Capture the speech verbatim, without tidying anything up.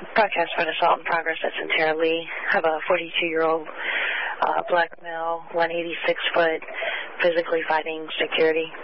Broadcast for an assault in progress. That's in Tara Lee. I have a forty-two-year-old uh, black male, one hundred eighty-six foot, physically fighting security.